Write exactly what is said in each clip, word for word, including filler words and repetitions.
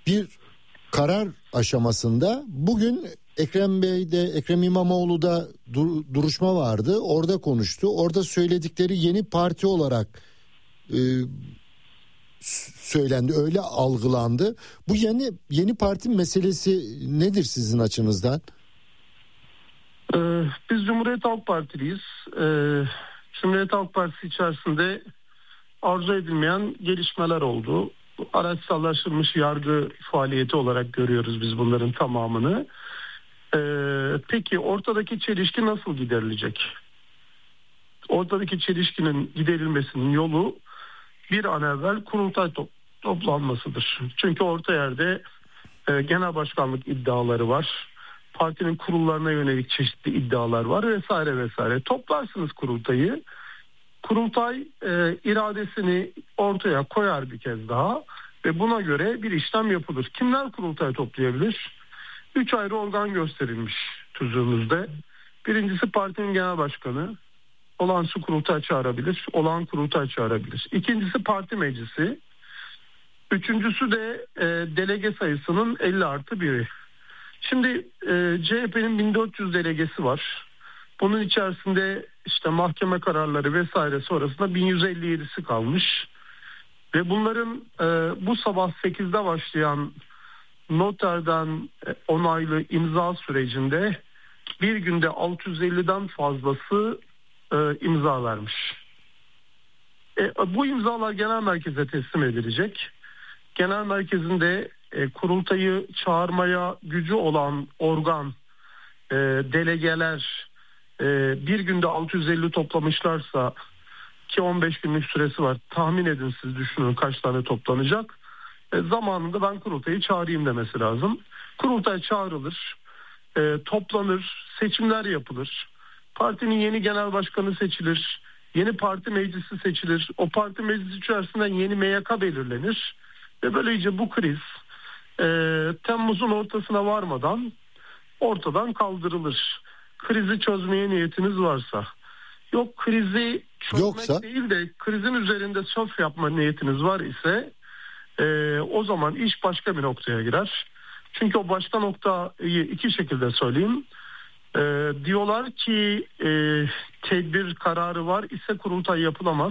bir karar aşamasında. Bugün Ekrem Bey'de, Ekrem İmamoğlu'da dur, duruşma vardı. Orada konuştu. Orada söyledikleri yeni parti olarak e, söylendi. Öyle algılandı. Bu yeni yeni parti meselesi nedir sizin açınızdan? Ee, biz Cumhuriyet Halk Partiliyiz. Ee, Cumhuriyet Halk Partisi içerisinde arzu edilmeyen gelişmeler oldu. Araçsallaştırılmış yargı faaliyeti olarak görüyoruz biz bunların tamamını. Ee, peki ortadaki çelişki nasıl giderilecek? Ortadaki çelişkinin giderilmesinin yolu bir an evvel kurultay top, toplanmasıdır. Çünkü orta yerde e, genel başkanlık iddiaları var. Partinin kurullarına yönelik çeşitli iddialar var vesaire vesaire. Toplarsınız kurultayı. Kurultay e, iradesini ortaya koyar bir kez daha ve buna göre bir işlem yapılır. Kimler kurultay toplayabilir? Üç ayrı organ gösterilmiş tüzüğümüzde. Birincisi partinin genel başkanı. Olağanüstü kurultay çağırabilir. Olağan kurultay çağırabilir. İkincisi parti meclisi. Üçüncüsü de e, delege sayısının elli artı biri. Şimdi e, C H P'nin bin dört yüz delegesi var. Bunun içerisinde işte mahkeme kararları vesaire sonrasında bin yüz elli yedisi kalmış. Ve bunların e, bu sabah sekizde başlayan noterden onaylı imza sürecinde bir günde altı yüz elliden fazlası e, imza vermiş. E, bu imzalar genel merkeze teslim edilecek. Genel merkezinde e, kurultayı çağırmaya gücü olan organ, e, delegeler e, bir günde altı yüz elli toplamışlarsa ki on beş günlük süresi var. Tahmin edin, siz düşünün kaç tane toplanacak. E, zamanında ben kurultayı çağırayım demesi lazım. Kurultay çağrılır, e, toplanır, seçimler yapılır. Partinin yeni genel başkanı seçilir, yeni parti meclisi seçilir. O parti meclisi içerisinden yeni M Y K belirlenir. Ve böylece bu kriz e, Temmuz'un ortasına varmadan ortadan kaldırılır. Krizi çözmeye niyetiniz varsa. Yok, krizi çözmek Yoksa... değil de krizin üzerinde söz yapma niyetiniz var ise e, o zaman iş başka bir noktaya girer. Çünkü o başka noktayı iki şekilde söyleyeyim. E, diyorlar ki e, tedbir kararı var ise kurultay yapılamaz.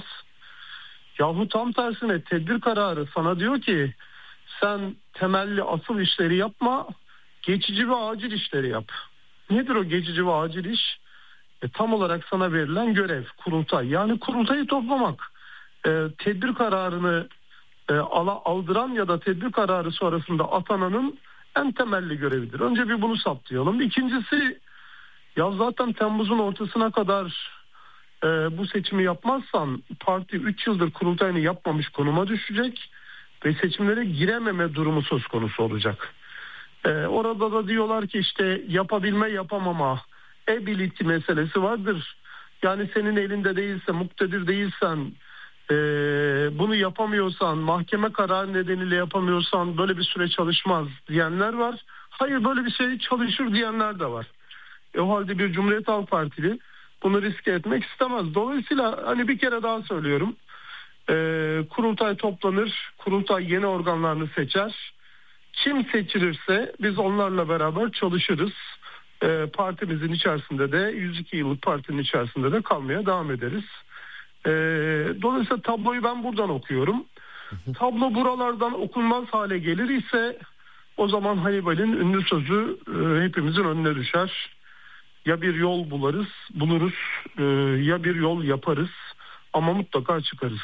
Yahu tam tersine tedbir kararı sana diyor ki sen temelli asıl işleri yapma, geçici ve acil işleri yap. Nedir o geçici ve acil iş? E, tam olarak sana verilen görev kurultay. Yani kurultayı toplamak. E, tedbir kararını e, ala, aldıran ya da tedbir kararı sonrasında atananın en temelli görevidir. Önce bir bunu saptayalım. İkincisi, ya zaten Temmuz'un ortasına kadar e, bu seçimi yapmazsan parti üç yıldır kurultayını yapmamış konuma düşecek ve seçimlere girememe durumu söz konusu olacak. E, orada da diyorlar ki işte yapabilme yapamama ability meselesi vardır. Yani senin elinde değilse, muktedir değilsen, e, bunu yapamıyorsan, mahkeme kararı nedeniyle yapamıyorsan böyle bir süre çalışmaz diyenler var. Hayır, böyle bir şey çalışır diyenler de var. E, o halde bir Cumhuriyet Halk Partili bunu riske etmek istemez. Dolayısıyla hani bir kere daha söylüyorum. E, kurultay toplanır. Kurultay yeni organlarını seçer. Kim seçilirse biz onlarla beraber çalışırız. E, partimizin içerisinde de yüz iki yıllık partinin içerisinde de kalmaya devam ederiz. E, dolayısıyla tabloyu ben buradan okuyorum. Tablo buralardan okunmaz hale gelir ise o zaman Hannibal'in ünlü sözü e, hepimizin önüne düşer. Ya bir yol bularız, buluruz e, ya bir yol yaparız ama mutlaka çıkarız.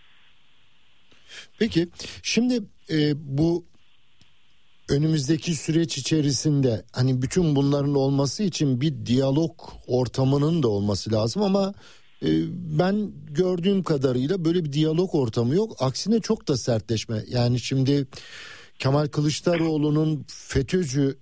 Peki şimdi e, bu önümüzdeki süreç içerisinde hani bütün bunların olması için bir diyalog ortamının da olması lazım ama e, ben gördüğüm kadarıyla böyle bir diyalog ortamı yok. Aksine çok da sertleşme. Yani şimdi Kemal Kılıçdaroğlu'nun FETÖ'cülikle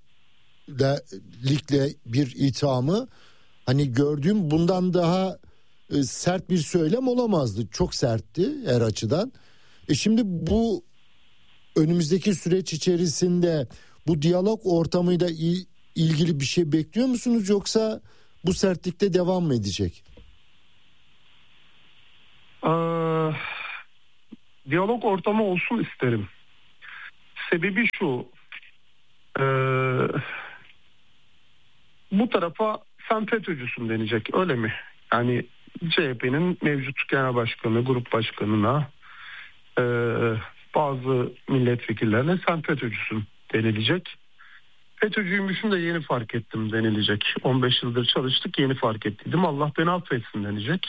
bir ithamı hani gördüğüm bundan daha e, sert bir söylem olamazdı. Çok sertti her açıdan. E şimdi bu önümüzdeki süreç içerisinde bu diyalog ortamıyla ilgili bir şey bekliyor musunuz yoksa bu sertlikte devam mı edecek? Ee, diyalog ortamı olsun isterim. Sebebi şu, e, bu tarafa sen FETÖ'cüsün denecek, öyle mi? Yani C H P'nin mevcut genel başkanı, grup başkanına, e, bazı milletvekillerine sen FETÖ'cüsün denilecek. FETÖ'cüymüşüm de yeni fark ettim denilecek. on beş yıldır çalıştık, yeni fark ettiydim, Allah beni affetsin denecek.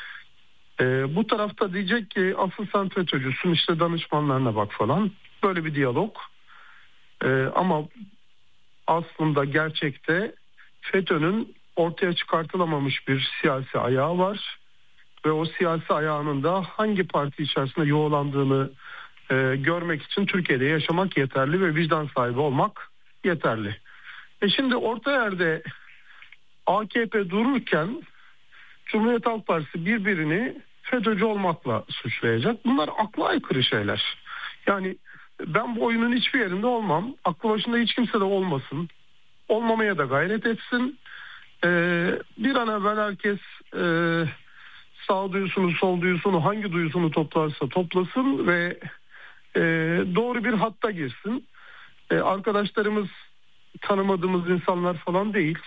Ee, bu tarafta diyecek ki asıl sen FETÖ'cüsün, işte danışmanlarına bak falan. Böyle bir diyalog. Ee, ama aslında gerçekte FETÖ'nün ortaya çıkartılamamış bir siyasi ayağı var. Ve o siyasi ayağının da hangi parti içerisinde yoğulandığını e, görmek için Türkiye'de yaşamak yeterli ve vicdan sahibi olmak yeterli. E şimdi orta yerde A K P dururken Cumhuriyet Halk Partisi birbirini FETÖ'cü olmakla suçlayacak. Bunlar akla aykırı şeyler. Yani ben bu oyunun hiçbir yerinde olmam. Aklı başında hiç kimse de olmasın. Olmamaya da gayret etsin. Ee, bir an evvel herkes e, sağ duyusunu, sol duyusunu, hangi duyusunu toplarsa toplasın ve e, doğru bir hatta girsin. E, arkadaşlarımız tanımadığımız insanlar falan değil.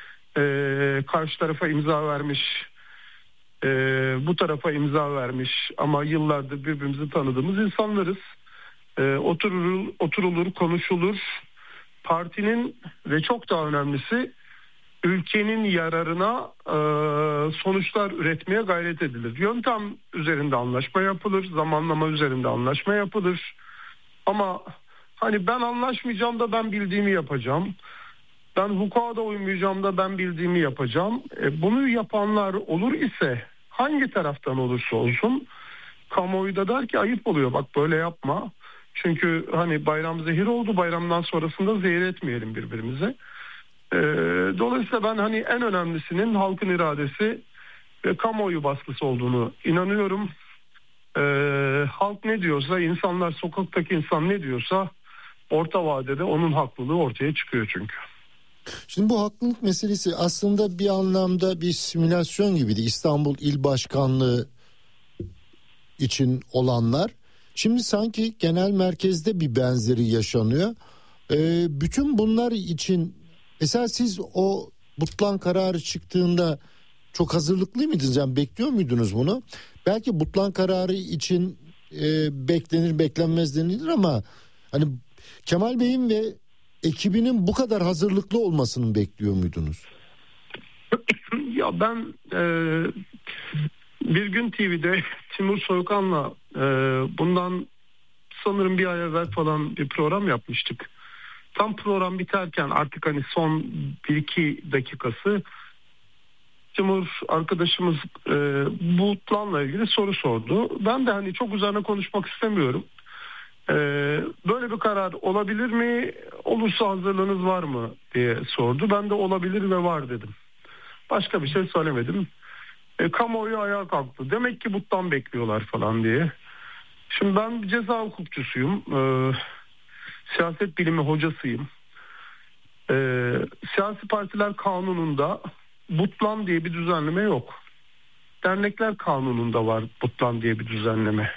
E, karşı tarafa imza vermiş, e, bu tarafa imza vermiş ama yıllardır birbirimizi tanıdığımız insanlarız. E, oturulur, oturulur, konuşulur. Partinin ve çok daha önemlisi ülkenin yararına e, sonuçlar üretmeye gayret edilir. Yöntem üzerinde anlaşma yapılır, zamanlama üzerinde anlaşma yapılır. Ama hani ben anlaşmayacağım da ben bildiğimi yapacağım. Ben hukuka da uymayacağım da ben bildiğimi yapacağım. E, bunu yapanlar olur ise hangi taraftan olursa olsun kamuoyu da der ki ayıp oluyor, bak böyle yapma. Çünkü hani bayram zehir oldu, bayramdan sonrasında zehir etmeyelim birbirimize. E, dolayısıyla ben hani en önemlisinin halkın iradesi ve kamuoyu baskısı olduğunu inanıyorum. E, halk ne diyorsa, insanlar, sokaktaki insan ne diyorsa orta vadede onun haklılığı ortaya çıkıyor çünkü. Şimdi bu haklılık meselesi aslında bir anlamda bir simülasyon gibiydi. İstanbul İl Başkanlığı için olanlar. Şimdi sanki genel merkezde bir benzeri yaşanıyor. Ee, bütün bunlar için mesela siz o Butlan kararı çıktığında çok hazırlıklı mıydınız? Yani bekliyor muydunuz bunu? Belki Butlan kararı için e, beklenir beklenmez denilir ama hani Kemal Bey'in ve ekibinin bu kadar hazırlıklı olmasını bekliyor muydunuz? Ya ben e, Bir Gün T V'de Timur Soykan'la e, bundan sanırım bir ay evvel falan bir program yapmıştık. Tam program biterken artık hani son bir iki dakikası Timur arkadaşımız e, bu planla ilgili soru sordu. Ben de hani çok üzerine konuşmak istemiyorum. E, böyle bir karar olabilir mi? Olursa hazırlığınız var mı diye sordu. Ben de olabilir ve var dedim. Başka bir şey söylemedim. E, kamuoyu ayağa kalktı. Demek ki bundan bekliyorlar falan diye. Şimdi ben ceza hukukçusuyum. E, siyaset bilimi hocasıyım. E, siyasi partiler kanununda butlan diye bir düzenleme yok. Dernekler kanununda var butlan diye bir düzenleme.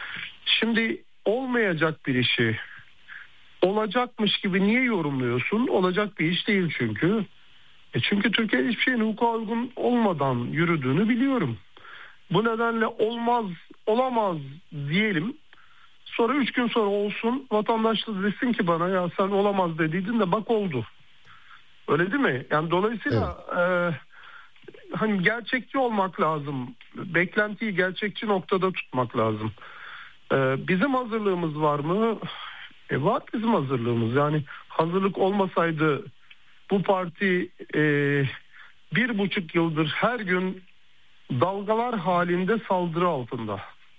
Şimdi olmayacak bir işi olacakmış gibi niye yorumluyorsun? Olacak bir iş değil çünkü. E çünkü Türkiye hiçbir şeyin hukuka uygun olmadan yürüdüğünü biliyorum. Bu nedenle olmaz, olamaz diyelim. Sonra üç gün sonra olsun, vatandaş da desin ki bana ya sen olamaz dediydin de bak oldu. Öyle değil mi? Yani dolayısıyla evet. e, hani gerçekçi olmak lazım. Beklentiyi gerçekçi noktada tutmak lazım. E, bizim hazırlığımız var mı? E, var bizim hazırlığımız. Yani hazırlık olmasaydı bu parti e, bir buçuk yıldır her gün dalgalar halinde saldırı altında.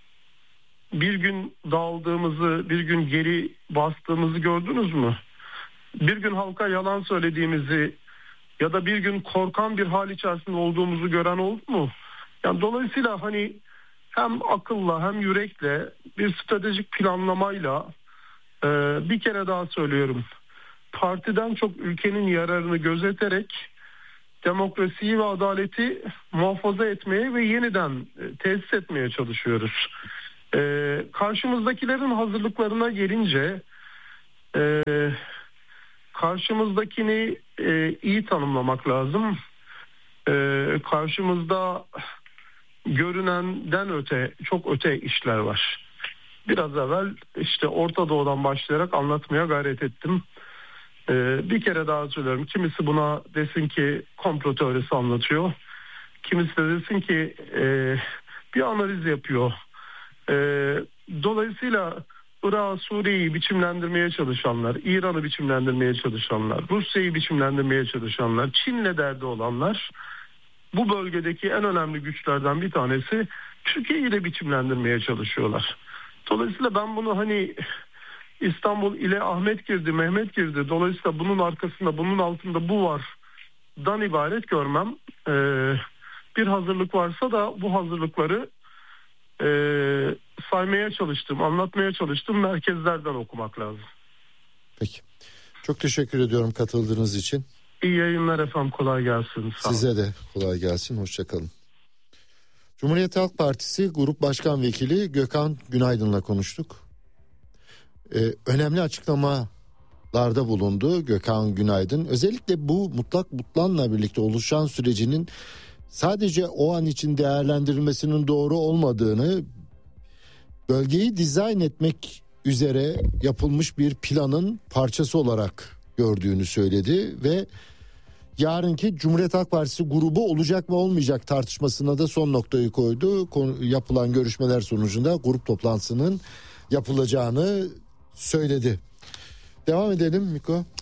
Bir gün dağıldığımızı, bir gün geri bastığımızı gördünüz mü? Bir gün halka yalan söylediğimizi ya da bir gün korkan bir hal içerisinde olduğumuzu gören oldu mu? Yani dolayısıyla hani hem akılla hem yürekle bir stratejik planlamayla e, bir kere daha söylüyorum. Partiden çok ülkenin yararını gözeterek demokrasiyi ve adaleti muhafaza etmeye ve yeniden tesis etmeye çalışıyoruz. Ee, karşımızdakilerin hazırlıklarına gelince e, karşımızdakini e, iyi tanımlamak lazım. E, karşımızda görünenden öte, çok öte işler var. Biraz evvel işte Orta Doğu'dan başlayarak anlatmaya gayret ettim. Ee, bir kere daha söylüyorum. Kimisi buna desin ki komplo teorisi anlatıyor. Kimisi de desin ki e, bir analiz yapıyor. E, dolayısıyla Irak'ı, Suriye'yi biçimlendirmeye çalışanlar, İran'ı biçimlendirmeye çalışanlar, Rusya'yı biçimlendirmeye çalışanlar, Çin'le derdi olanlar, bu bölgedeki en önemli güçlerden bir tanesi Türkiye'yi de biçimlendirmeye çalışıyorlar. Dolayısıyla ben bunu hani İstanbul ile Ahmet girdi, Mehmet girdi, dolayısıyla bunun arkasında, bunun altında bu var dan ibaret görmem. Ee, bir hazırlık varsa da bu hazırlıkları e, saymaya çalıştım, anlatmaya çalıştım, merkezlerden okumak lazım. Peki. Çok teşekkür ediyorum katıldığınız için. İyi yayınlar efendim, kolay gelsin. Sağ Size olun. de kolay gelsin, hoşçakalın. Cumhuriyet Halk Partisi Grup Başkan Vekili Gökhan Günaydın'la konuştuk. Ee, önemli açıklamalarda bulundu Gökhan Günaydın. Özellikle bu mutlak butlanla birlikte oluşan sürecinin sadece o an için değerlendirilmesinin doğru olmadığını, bölgeyi dizayn etmek üzere yapılmış bir planın parçası olarak gördüğünü söyledi ve yarınki Cumhuriyet Halk Partisi grubu olacak mı olmayacak tartışmasına da son noktayı koydu. Yapılan görüşmeler sonucunda grup toplantısının yapılacağını söyledi. Devam edelim Miko.